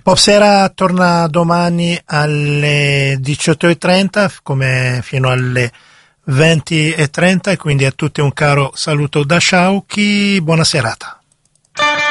Popsera torna domani alle 18:30 come fino alle 20:30 e quindi a tutti un caro saluto da Sciauchi, buona serata.